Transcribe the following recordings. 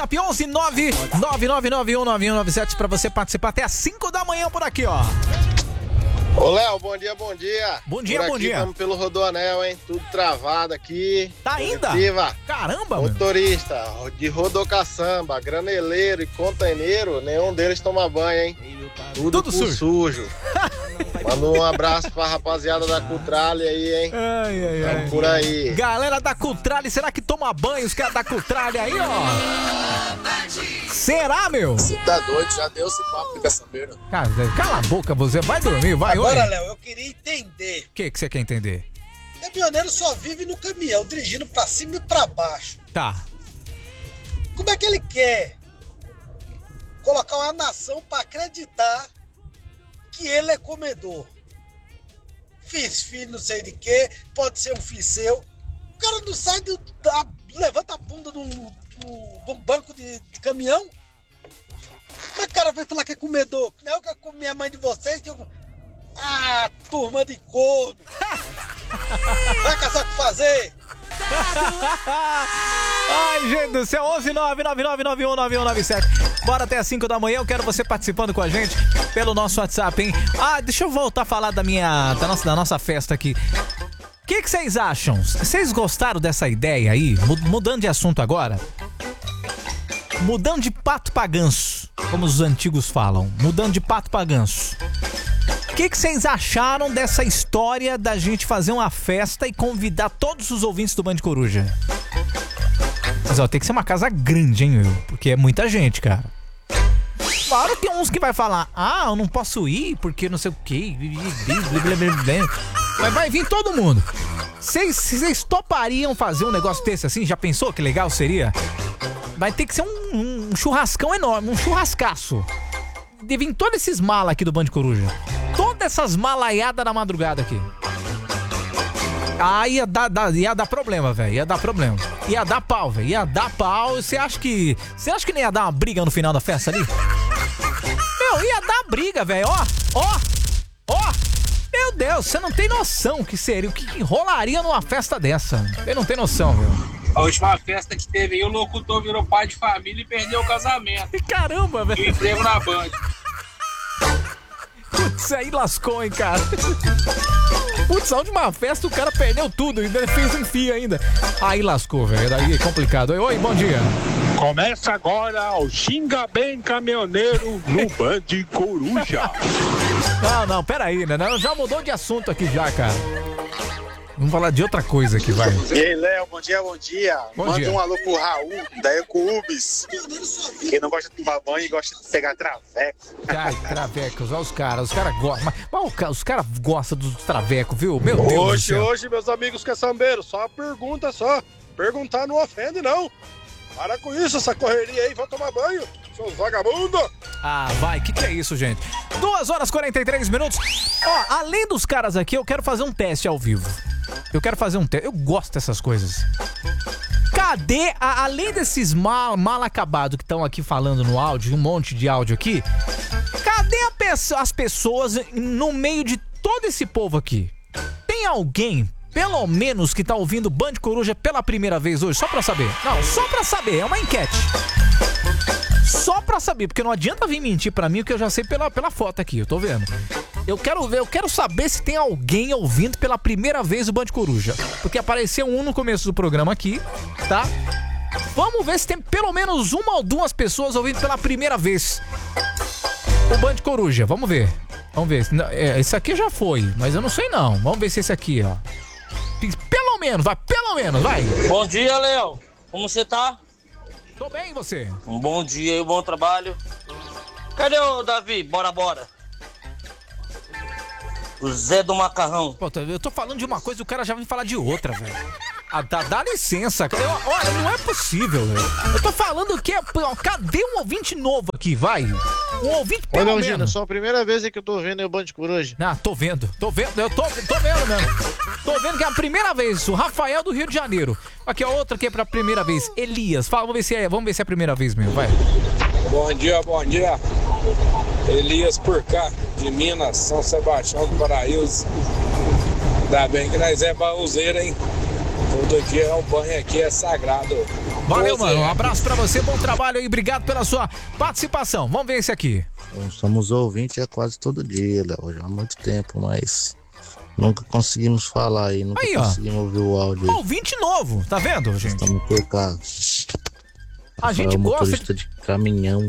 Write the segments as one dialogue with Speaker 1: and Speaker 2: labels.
Speaker 1: 11 999919197 pra você participar até às 5 da manhã por aqui, ó.
Speaker 2: Ô, Léo, bom dia, bom dia.
Speaker 1: Bom dia,
Speaker 2: por aqui,
Speaker 1: bom dia.
Speaker 2: Estamos pelo Rodoanel, hein? Tudo travado aqui.
Speaker 1: Tá ainda?
Speaker 2: Positiva.
Speaker 1: Caramba,
Speaker 2: motorista de rodocaçamba, graneleiro e container, nenhum deles toma banho, hein? Tudo sujo. Manda um abraço pra rapaziada da Cutrale aí, hein?
Speaker 1: Ai.
Speaker 2: Por aí.
Speaker 1: Galera da Cutrale, será que toma banho os caras da Cutrale aí, ó? Será, meu?
Speaker 3: Você tá doido, já deu esse papo de caçambeiro.
Speaker 1: Cara, cala a boca, você vai dormir, vai.
Speaker 4: Agora, Léo, eu queria entender.
Speaker 1: O que você quer entender?
Speaker 4: Caminhoneiro só vive no caminhão, dirigindo pra cima e pra baixo.
Speaker 1: Tá.
Speaker 4: Como é que ele quer colocar uma nação pra acreditar que ele é comedor? Fiz filho, não sei de quê, pode ser um filho seu. O cara não sai levanta a bunda do banco de caminhão. Mas o cara vai falar que é comedor. Não, que eu comi a mãe de vocês. Que eu... Ah, turma de corno. Vai caçar o que fazer.
Speaker 1: Ai, gente do céu, 11999919197. Bora até às 5 da manhã, eu quero você participando com a gente pelo nosso WhatsApp, hein? Ah, deixa eu voltar a falar da nossa festa aqui. O que vocês acham? Vocês gostaram dessa ideia aí? Mudando de assunto agora. Mudando de pato pra ganso, como os antigos falam. Mudando de pato pra ganso. O que vocês acharam dessa história da gente fazer uma festa e convidar todos os ouvintes do Band Coruja? Mas ó, tem que ser uma casa grande, hein, meu? Porque é muita gente, cara. Claro, tem uns que vai falar, eu não posso ir porque não sei o quê. Mas vai vir todo mundo. Vocês topariam fazer um negócio desse assim? Já pensou que legal seria? Vai ter que ser um churrascão enorme, um churrascaço. De vir todos esses malas aqui do Band Coruja. Todas essas malaiadas na madrugada aqui. Ia dar problema, velho. Ia dar problema. Ia dar pau, velho. Ia dar pau. Você acha que nem ia dar uma briga no final da festa ali? Meu, ia dar briga, velho. Ó. Meu Deus, você não tem noção o que seria, o que rolaria numa festa dessa. Você não tem noção, velho.
Speaker 5: A última festa que teve aí, o locutor virou pai de família e perdeu o casamento.
Speaker 1: Caramba, velho.
Speaker 5: E o emprego na Band.
Speaker 1: Putz, aí lascou, hein, cara. Putz, a última festa o cara perdeu tudo, ainda fez um fio ainda. Aí lascou, velho, daí é complicado. Oi, bom dia.
Speaker 6: Começa agora o Xinga Bem Caminhoneiro no Band Coruja.
Speaker 1: Não, peraí, né? Já mudou de assunto aqui já, cara. Vamos falar de outra coisa aqui, vai.
Speaker 3: E aí, Léo, bom dia. Manda um alô pro Raul, da Ecoubis. Quem não gosta de tomar banho e gosta de pegar traveco.
Speaker 1: Ai, travecos, olha os caras gostam. Mas os caras gostam dos travecos, viu? Meu Deus do céu.
Speaker 2: Hoje, meus amigos caçambeiros, só uma pergunta só. Perguntar não ofende, não. Para com isso, essa correria aí, vão tomar banho, seus vagabundos.
Speaker 1: Vai, que é isso, gente? 2h43. Ó, além dos caras aqui, eu quero fazer um teste ao vivo. Eu gosto dessas coisas. Cadê, além desses mal acabados que estão aqui falando no áudio, um monte de áudio aqui, cadê as pessoas no meio de todo esse povo aqui? Tem alguém, pelo menos, que tá ouvindo Band Coruja pela primeira vez hoje? Só pra saber. Não, só pra saber, é uma enquete. Só pra saber, porque não adianta vir mentir pra mim, o que eu já sei pela foto aqui, eu tô vendo. Eu quero saber se tem alguém ouvindo pela primeira vez o Band Coruja. Porque apareceu um no começo do programa aqui, tá? Vamos ver se tem pelo menos uma ou duas pessoas ouvindo pela primeira vez o Band Coruja. Vamos ver. Esse aqui já foi, mas eu não sei não. Vamos ver se esse aqui, ó. Pelo menos, vai.
Speaker 7: Bom dia, Léo. Como você tá?
Speaker 1: Tô bem, e você?
Speaker 7: Um bom dia e um bom trabalho. Cadê o Davi? Bora. O Zé do Macarrão.
Speaker 1: Pô, eu tô falando de uma coisa e o cara já vem falar de outra, velho. Dá licença. Olha, não é possível, velho. Eu tô falando que cadê um ouvinte novo aqui, vai? Um ouvinte pelo menos.
Speaker 2: Olha, Gina, só a primeira vez que eu tô vendo o Band Coruja.
Speaker 1: Tô vendo, eu tô vendo mesmo. Tô vendo que é a primeira vez, o Rafael do Rio de Janeiro. Aqui, a outra que é pra primeira vez, Elias. Fala, vamos ver se é a primeira vez mesmo, vai.
Speaker 5: Bom dia. Elias por cá, de Minas, São Sebastião do Paraíso. Ainda bem que nós é baúzeiro, hein? Todo dia é um banho aqui, é sagrado.
Speaker 1: Valeu, mano. Um abraço pra você, bom trabalho aí. Obrigado pela sua participação. Vamos ver esse aqui.
Speaker 8: Somos ouvintes quase todo dia, Léo. Já há muito tempo, mas nunca conseguimos falar aí. Nunca conseguimos ouvir o áudio.
Speaker 1: Ouvinte novo, tá vendo, gente?
Speaker 8: Estamos por cá.
Speaker 1: A gente gosta
Speaker 8: motorista de caminhão.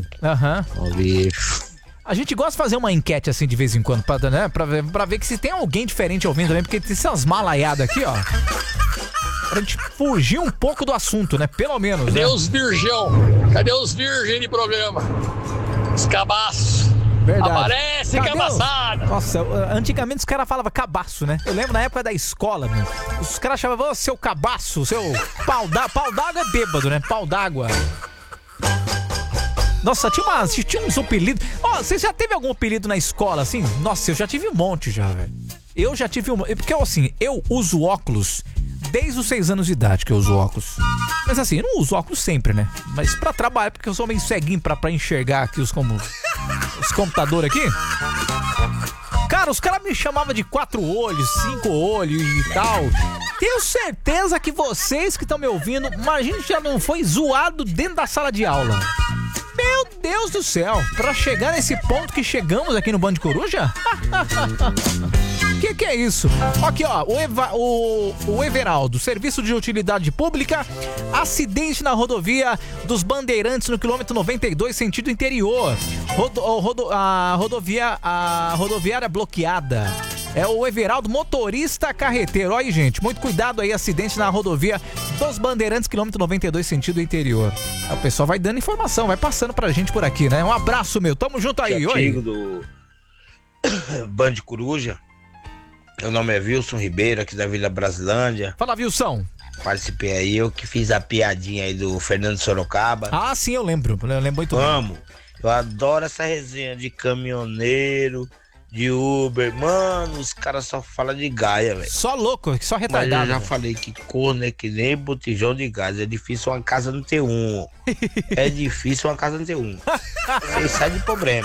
Speaker 1: A gente gosta de fazer uma enquete assim de vez em quando, né? Pra ver que se tem alguém diferente ouvindo também, porque tem essas malaiadas aqui, ó. Pra gente fugir um pouco do assunto, né? Pelo menos.
Speaker 9: Cadê
Speaker 1: né?
Speaker 9: os virgão? Cadê os virgens de programa? Os cabaços.
Speaker 1: Verdade.
Speaker 9: Aparece, cabaçada.
Speaker 1: Nossa, antigamente os caras falavam cabaço, né? Eu lembro na época da escola, mano. Os caras chamavam, ô, seu cabaço, seu pau d'água é bêbado, né? Pau d'água. Nossa, tinha uns apelidos. Ó, você já teve algum apelido na escola, assim? Nossa, eu já tive um monte já, velho. Eu já tive um... Porque, assim, eu uso óculos desde os 6 anos de idade que eu uso óculos. Mas assim, eu não uso óculos sempre, né? Mas pra trabalhar, porque eu sou meio ceguinho pra enxergar aqui os computadores aqui. Cara, os caras me chamavam de 4 olhos, 5 olhos e tal. Tenho certeza que vocês que estão me ouvindo, imagina se já não foi zoado dentro da sala de aula. Meu Deus do céu, pra chegar nesse ponto que chegamos aqui no Band Coruja? Que é isso? Aqui, ó, o Everaldo, Serviço de Utilidade Pública, acidente na rodovia dos Bandeirantes no quilômetro 92, sentido interior. A rodoviária bloqueada. É o Everaldo, motorista carreteiro. Olha aí, gente, muito cuidado aí, acidente na rodovia dos Bandeirantes, quilômetro 92, sentido interior. O pessoal vai dando informação, vai passando pra gente por aqui, né? Um abraço, meu, tamo junto aí. Oi.
Speaker 10: Amigo do Band Coruja. Meu nome é Wilson Ribeiro, aqui da Vila Brasilândia.
Speaker 1: Fala, Wilson.
Speaker 10: Participei aí, eu que fiz a piadinha aí do Fernando Sorocaba.
Speaker 1: Ah, sim, eu lembro muito bem.
Speaker 10: Amo, eu adoro essa resenha de caminhoneiro, de Uber. Mano, os caras só falam de Gaia, velho.
Speaker 1: Só louco, só retardado.
Speaker 10: Mas eu já falei que corno é que nem botijão de gás. É difícil uma casa não ter um. É difícil uma casa não ter um. Você sai de problema.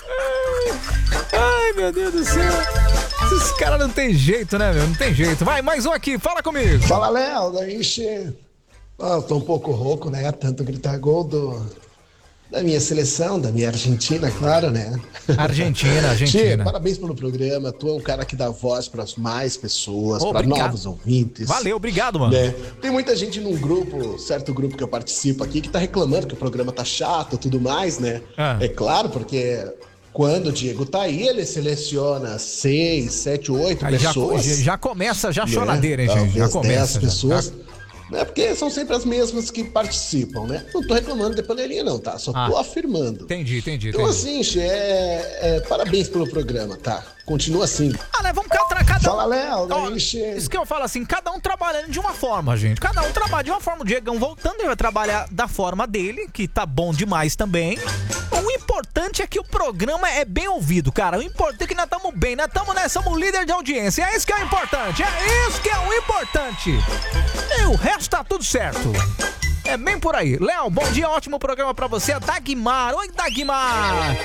Speaker 1: Ai, meu Deus do céu. Esses caras não tem jeito, né, meu? Não tem jeito. Vai, mais um aqui, fala comigo.
Speaker 11: Fala, Léo, daí eu tô um pouco rouco, né? Tanto gritar gol da minha seleção, da minha Argentina, claro, né?
Speaker 1: Argentina.
Speaker 11: Che, parabéns pelo programa. Tu é um cara que dá voz para mais pessoas, para novos ouvintes.
Speaker 1: Valeu, obrigado, mano.
Speaker 11: Né? Tem muita gente num grupo, certo grupo que eu participo aqui, que tá reclamando que o programa tá chato e tudo mais, né? É claro, porque quando o Diego tá aí, ele seleciona 6, 7, 8 pessoas.
Speaker 1: Já começa a choradeira, hein, gente? Já começa.
Speaker 11: 10 pessoas. Né? Porque são sempre as mesmas que participam, né? Não tô reclamando de panelinha não, tá? Só tô afirmando.
Speaker 1: Entendi.
Speaker 11: Então assim, parabéns pelo programa, tá? Continua assim.
Speaker 1: Né? Vamos cada um...
Speaker 11: Fala, Léo.
Speaker 1: Isso que eu falo assim, cada um trabalhando de uma forma, gente. Cada um trabalha de uma forma. O Diegão voltando, ele vai trabalhar da forma dele, que tá bom demais também. O importante é que o programa é bem ouvido, cara. O importante é que nós estamos bem, nós somos líder de audiência. É isso que é o importante. É isso que é o importante. E o resto tá tudo certo. É bem por aí. Léo, bom dia, ótimo programa pra você. A Dagmar. Oi, Dagmar.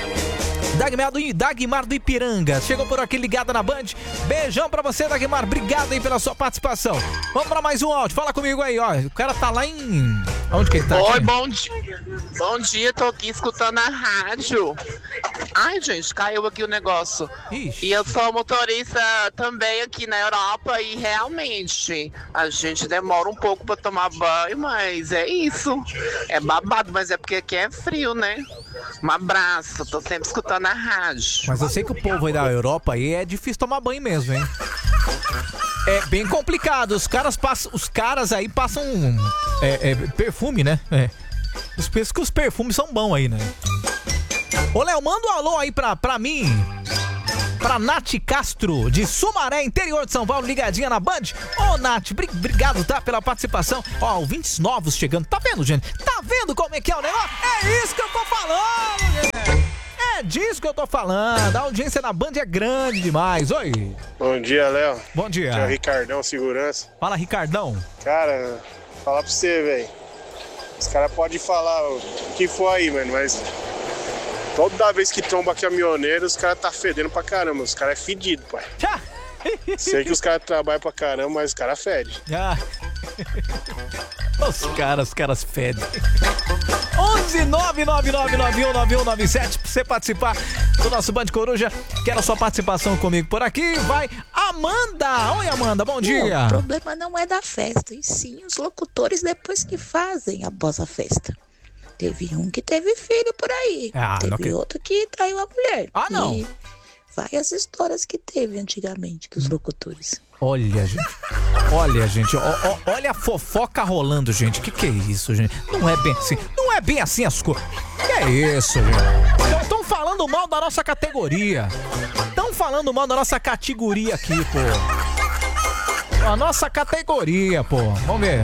Speaker 1: Dagmar do Ipiranga. Chegou por aqui ligada na Band. Beijão pra você, Dagmar. Obrigado aí pela sua participação. Vamos pra mais um áudio. Fala comigo aí, ó. O cara tá lá em... Onde que ele tá?
Speaker 12: Oi, bom dia. Bom dia, tô aqui escutando a rádio. Ai, gente, caiu aqui o negócio.
Speaker 1: Ixi.
Speaker 12: E eu sou motorista também aqui na Europa e realmente a gente demora um pouco pra tomar banho, mas é isso. É babado, mas é porque aqui é frio, né? Um abraço, tô sempre escutando a rádio.
Speaker 1: Mas eu sei que o povo aí da Europa aí é difícil tomar banho mesmo, hein? É bem complicado. Os caras aí passam perfume, né? Os perfumes são bons aí, né? Ô, Léo, manda um alô aí pra mim. Pra Nath Castro, de Sumaré, interior de São Paulo, ligadinha na Band. Ô, Nath, obrigado, tá, pela participação. Ó, ouvintes novos chegando. Tá vendo, gente? Tá vendo como é que é o negócio? É isso que eu tô falando, gente. É disso que eu tô falando. A audiência na Band é grande demais. Oi.
Speaker 13: Bom dia, Léo.
Speaker 1: Bom dia.
Speaker 13: Aqui é o Ricardão, segurança.
Speaker 1: Fala, Ricardão.
Speaker 13: Cara, falar pra você, velho. Os caras podem falar o que for aí, mano, mas... Toda vez que tromba caminhoneiro, os caras tá fedendo pra caramba. Os caras é fedido, pai. Sei que os caras trabalham pra caramba, mas os caras fedem.
Speaker 1: Os caras fedem. 11999919197 pra você participar do nosso Band Coruja. Quero a sua participação comigo por aqui. Vai, Amanda! Oi, Amanda, bom dia.
Speaker 14: O problema não é da festa, e sim os locutores depois que fazem após a festa. Teve um que teve filho por aí. Teve outro que traiu a mulher.
Speaker 1: Não.
Speaker 14: E várias histórias que teve antigamente dos locutores.
Speaker 1: Olha, gente, olha a fofoca rolando, gente. Que é isso, gente? Não é bem assim as coisas. Que é isso, gente? Estão falando mal da nossa categoria. Estão falando mal da nossa categoria aqui, pô. A nossa categoria, pô. Vamos ver.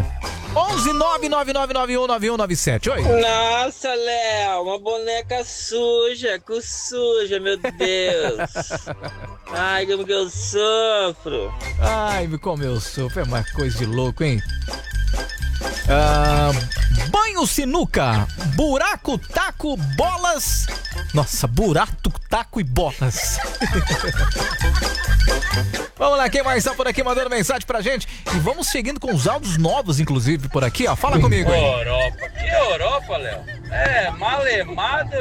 Speaker 1: 11999919197. Oi.
Speaker 7: Nossa, Léo, uma boneca suja, meu Deus. Ai, como que eu sofro.
Speaker 1: Ai, como eu sofro, é uma coisa de louco, hein? Banho sinuca, buraco, taco, bolas. Nossa, buraco, taco e bolas. Vamos lá, quem mais está por aqui mandando mensagem pra gente? E vamos seguindo com os áudios novos, inclusive, por aqui, ó. Fala comigo aí.
Speaker 7: Europa. Que Europa, Léo? É, malemada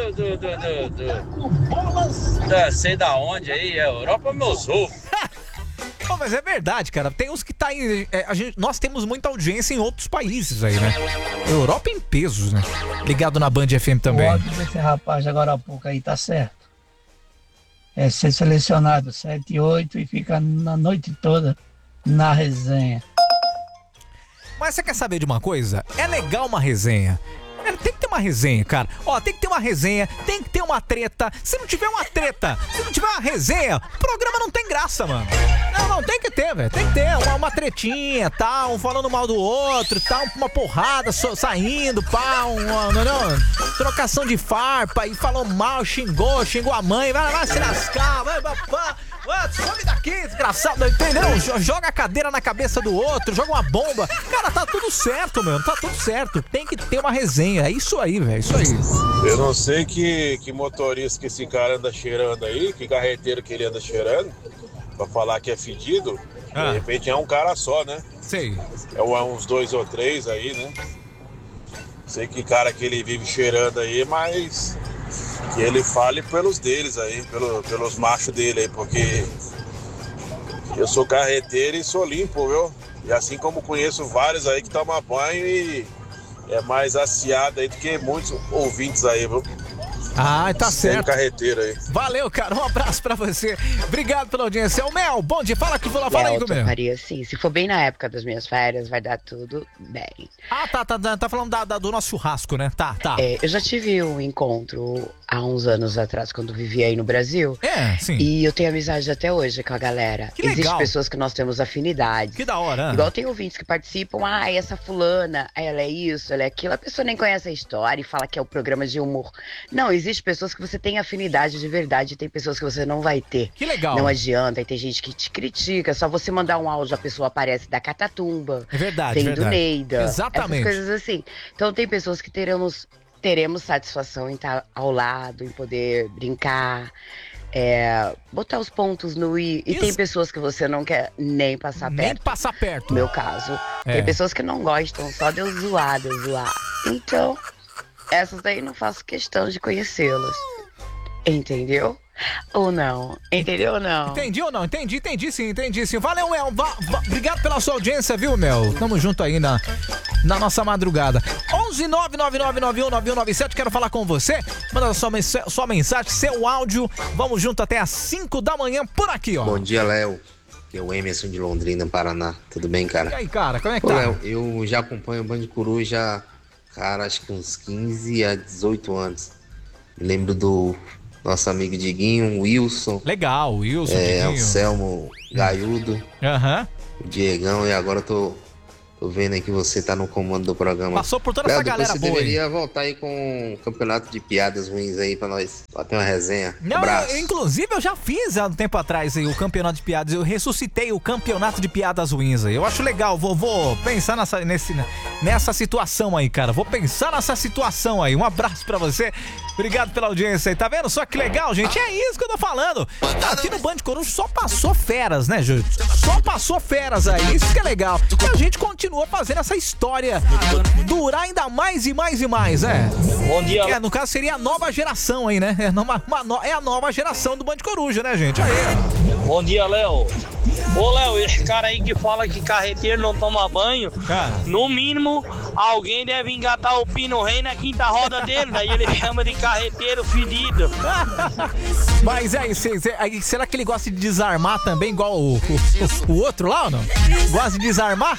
Speaker 7: sei da onde aí, é Europa, meus ovos.
Speaker 1: Oh, mas é verdade, cara. Tem uns que tá aí. Nós temos muita audiência em outros países aí, né? Europa em pesos, né? Ligado na Band FM também.
Speaker 15: O óbvio desse rapaz agora há pouco aí tá certo. É ser selecionado 7 e 8 e ficar na noite toda na resenha.
Speaker 1: Mas você quer saber de uma coisa? É legal uma resenha. Tem que ter uma resenha, cara. Ó, tem que ter uma resenha, tem que ter uma treta. Se não tiver uma treta, se não tiver uma resenha, o programa não tem graça, mano. Não, tem que ter, velho. Tem que ter uma tretinha, tal, um falando mal do outro, tal, uma porrada saindo, pá, não, trocação de farpa, e falou mal, xingou a mãe, vai se lascar, vai, some daqui, desgraçado, entendeu? Joga a cadeira na cabeça do outro, joga uma bomba. Cara, tá tudo certo, mano, tá tudo certo. Tem que ter uma resenha, é isso aí, velho, isso aí.
Speaker 13: Eu não sei que motorista que esse cara anda cheirando aí, que carreteiro que ele anda cheirando, pra falar que é fedido. De repente é um cara só, né?
Speaker 1: Sei.
Speaker 13: É uns 2 ou 3 aí, né? Sei que cara que ele vive cheirando aí, mas que ele fale pelos deles aí, pelos machos dele aí, porque eu sou carreteiro e sou limpo, viu? E assim como conheço vários aí que tomam banho e é mais aciado aí do que muitos ouvintes aí, viu?
Speaker 1: Tá certo.
Speaker 13: Carreteiro aí.
Speaker 1: Valeu, cara. Um abraço pra você. Obrigado pela audiência. O Mel, bom dia. Fala aí com o Mel.
Speaker 16: Faria assim. Se for bem na época das minhas férias, vai dar tudo bem.
Speaker 1: Tá falando do nosso churrasco, né? Tá.
Speaker 16: Eu já tive um encontro há uns anos atrás, quando vivia aí no Brasil.
Speaker 1: Sim.
Speaker 16: E eu tenho amizade até hoje com a galera.
Speaker 1: Que legal.
Speaker 16: Existem pessoas que nós temos afinidades.
Speaker 1: Que da hora.
Speaker 16: Igual tem ouvintes que participam. Essa fulana, ela é isso, ela é aquilo. A pessoa nem conhece a história e fala que é o programa de humor. Não, existem pessoas que você tem afinidade de verdade e tem pessoas que você não vai ter.
Speaker 1: Que legal.
Speaker 16: Não adianta, e tem gente que te critica, só você mandar um áudio, a pessoa aparece da Catatumba.
Speaker 1: É verdade,
Speaker 16: vem do Neida.
Speaker 1: Exatamente.
Speaker 16: Essas coisas assim. Então tem pessoas que teremos satisfação em estar ao lado, em poder brincar, botar os pontos no i. E tem pessoas que você não quer nem passar perto.
Speaker 1: Nem passar perto.
Speaker 16: No meu caso. Tem pessoas que não gostam só de eu zoar. Então, essas daí não faço questão de conhecê-las. Entendeu? Ou não? Entendeu ou não?
Speaker 1: Entendi ou não? Entendi sim. Valeu, Mel. Obrigado pela sua audiência, viu, Mel? Tamo junto aí na nossa madrugada. 11999919197. Quero falar com você. Manda sua mensagem, seu áudio. Vamos junto até às 5 da manhã por aqui, ó.
Speaker 17: Bom dia, Léo. Que é o Emerson de Londrina, Paraná. Tudo bem, cara?
Speaker 1: E aí, cara? Como é que tá?
Speaker 17: Léo, eu já acompanho o Band Coruja, cara, acho que uns 15 a 18 anos. Me lembro do nosso amigo Diguinho, o Wilson.
Speaker 1: Legal, o Wilson, Diguinho.
Speaker 17: Anselmo Gaiudo. O Diegão, e agora eu tô vendo aí que você tá no comando do programa.
Speaker 1: Passou por toda essa galera boa.
Speaker 17: Você deveria voltar aí com um campeonato de piadas ruins aí pra nós bater uma resenha.
Speaker 1: Inclusive eu já fiz há um tempo atrás aí o campeonato de piadas. Eu ressuscitei o campeonato de piadas ruins aí. Eu acho legal, vou pensar nessa situação aí, cara. Vou pensar nessa situação aí. Um abraço pra você. Obrigado pela audiência aí. Tá vendo só que legal, gente? É isso que eu tô falando. Aqui no Band Coruja só passou feras, né, gente? Só passou feras aí. Isso que é legal. E a gente continua continua fazendo essa história durar ainda mais e mais e mais,
Speaker 7: Bom dia.
Speaker 1: No caso seria a nova geração aí, né? É a nova geração do Band Coruja, né, gente? Aí.
Speaker 7: Bom dia, Léo. Ô, Léo, esse cara aí que fala que carreteiro não toma banho, no mínimo, alguém deve engatar o Pino Rei na quinta roda dele, daí ele chama de carreteiro fedido.
Speaker 1: Mas será que ele gosta de desarmar também, igual o outro lá ou não? Gosta de desarmar?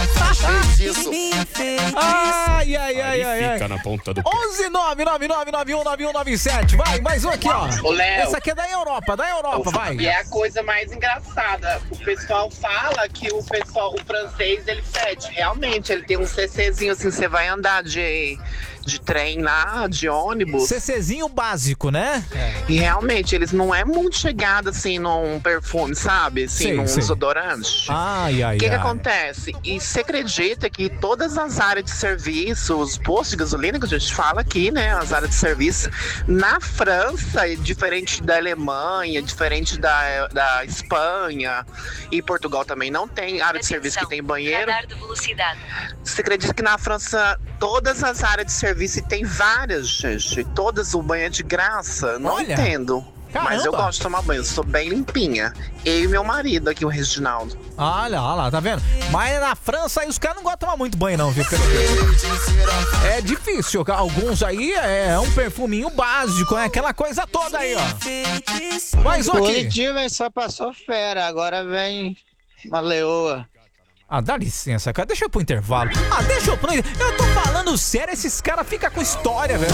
Speaker 1: Ai.
Speaker 6: Fica na ponta do
Speaker 1: 11999919197. Vai, mais um aqui, ó.
Speaker 12: Ô, Léo.
Speaker 1: Essa aqui é da Europa, vai.
Speaker 12: E é a coisa mais engraçada. O pessoal fala que o francês, ele fede. Realmente, ele tem um CCzinho assim, você vai andar de trem lá, de ônibus.
Speaker 1: CCzinho básico, né?
Speaker 12: E realmente, eles não é muito chegado assim num perfume, sabe? Assim, num desodorante. O que acontece? E você acredita que todas as áreas de serviço, os postos de gasolina que a gente fala aqui, né? As áreas de serviço, na França, diferente da Alemanha, diferente da Espanha e Portugal também não tem área de serviço que tem banheiro.
Speaker 18: Radar de velocidade.
Speaker 12: Você acredita que na França todas as áreas de serviço e tem várias, gente, todas o banho é de graça? Não entendo.
Speaker 1: Caramba.
Speaker 12: Mas eu gosto de tomar banho, eu sou bem limpinha. Eu e meu marido aqui, o Reginaldo.
Speaker 1: Olha lá, tá vendo? Mas na França aí os caras não gostam de tomar muito banho, não, viu? É difícil. Alguns aí é um perfuminho básico, né? Aquela coisa toda aí, ó. Mais um aqui.
Speaker 19: Positivo, hein? Só passou fera. Agora vem uma leoa.
Speaker 1: Dá licença, cara. Deixa eu ir pro intervalo. Eu tô falando sério, esses caras ficam com história, velho.